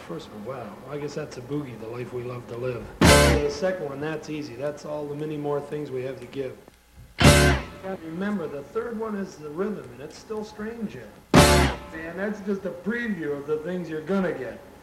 first one, wow. I guess that's a boogie, the life we love to live. The second one, that's easy. That's all the many more things we have to give. Remember, the third one is the rhythm, and it's still strange yet. And that's just a preview of the things you're gonna get.